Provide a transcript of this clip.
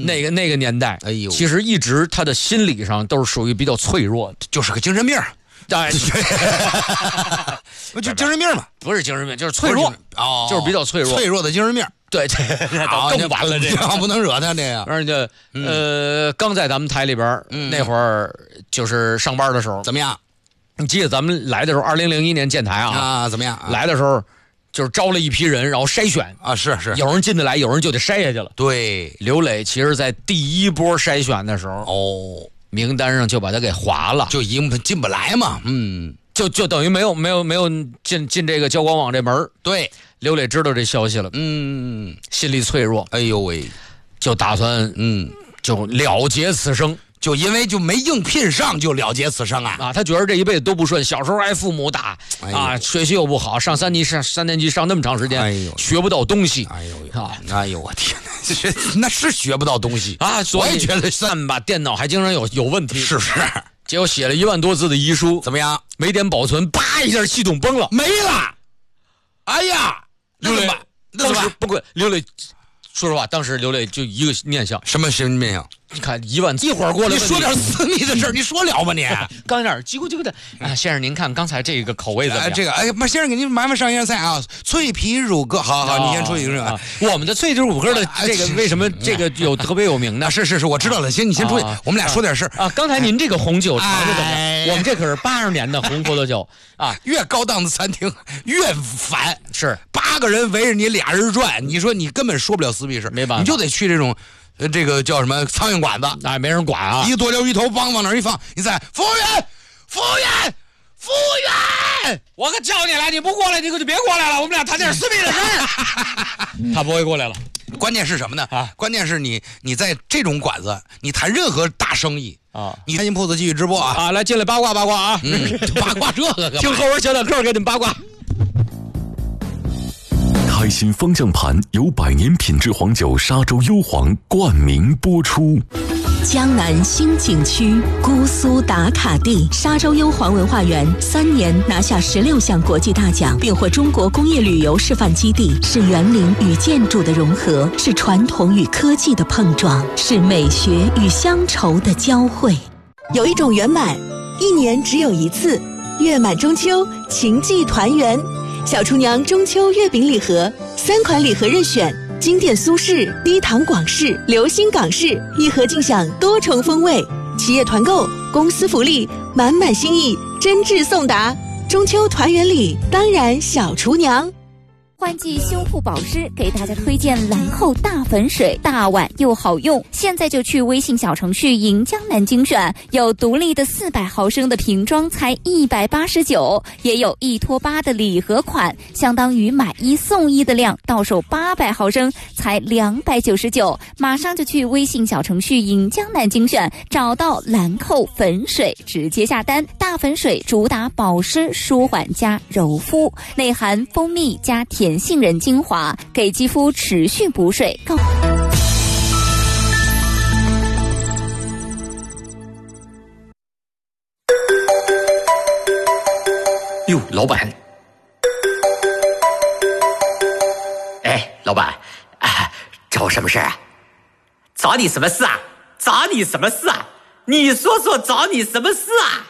那个年代， 哎呦， 其实一直他的心理上都是属于比较脆弱的， 就是个精神病。 哎， 就精神病嘛， 不是精神病，就是脆弱， 哦， 就是比较脆弱， 脆弱的精神病。 对，更完了，这个不能惹他这样。 而且刚在咱们台里边那会儿，就是上班的时候， 怎么样？ 你记得咱们来的时候，2001年建台啊， 怎么样？ 来的时候就是招了一批人，然后筛选啊，是， 有人进得来，有人就得筛下去了。 对， 刘磊其实在第一波筛选的时候，名单上就把他给划了， 就进不来嘛， 就等于没有进这个交广网这门。对，刘磊知道这消息了，心力脆弱， 哎呦喂， 就打算就了结此生。 就因为就没应聘上就了结此生啊！ 他觉得这一辈子都不顺，小时候挨父母打学习又不好，上三年级上那么长时间，学不到东西。 哎呦我天哪，那是学不到东西啊！ 我也觉得吧，电脑还经常有问题， 是。 结果写了1万多字的遗书， 怎么样？ 没点保存，叭一下系统崩了， 没了。哎呀， 刘磊， 那怎么办？ 不过刘磊，说实话，当时刘磊就一个念想， 什么面相？ 你看1万字，一会儿过来， 你说点私密的事儿，你说了吧你？ 刚有点叽咕叽咕的先生您看刚才这个口味怎么样？ 这个先生给您麻烦上一样菜啊，脆皮乳鸽。好，你先说一个啊。 我们的脆皮乳鸽的这个为什么这个特别有名呢？ 是，我知道了。行，你先出去，我们俩说点事啊。刚才您这个红酒尝的怎么样？我们这可是80年的红葡萄酒啊， 越高档的餐厅越烦。 是 8个人围着你俩人转，你说你根本说不了私密事， 没办法， 你就得去这种。这个叫什么苍蝇馆子？ 没人管啊！ 一个多溜鱼头帮往那儿一放，你再服务员， 我可叫你了，你不过来，你可就别过来了，我们俩谈点私密的事儿。他不会过来了。 关键是什么呢？关键是你在这种馆子，你谈任何大生意你开心铺子继续直播来进来八卦啊！ 八卦这个听后边小两客给你们八卦。 开心方向盘由100年品质黄酒沙洲幽黄冠名播出。 江南新景区姑苏打卡地沙洲幽黄文化园3年拿下16项国际大奖，并获中国工业旅游示范基地，是园林与建筑的融合，是传统与科技的碰撞，是美学与乡愁的交汇。 有一种圆满，1年只有1次，月满中秋，情寄团圆。小厨娘中秋月饼礼盒，3款礼盒任选，经典苏式、低糖广式、流心港式，一盒尽享多重风味。企业团购，公司福利，满满心意，真挚送达。中秋团圆礼，当然小厨娘。 换季修护保湿，给大家推荐兰蔻大粉水，大碗又好用。现在就去微信小程序赢江南精选，有独立的400毫升的瓶装才189，也有1拖8的礼盒款，相当于买1送1的量，到手800毫升才299。马上就去微信小程序赢江南精选，找到兰蔻粉水，直接下单。大粉水主打保湿舒缓加柔肤，内含蜂蜜加甜杏仁精华，给肌肤持续补水。 哟，老板。哎，老板，找什么事啊？找你什么事啊？找你什么事啊？你说找你什么事啊？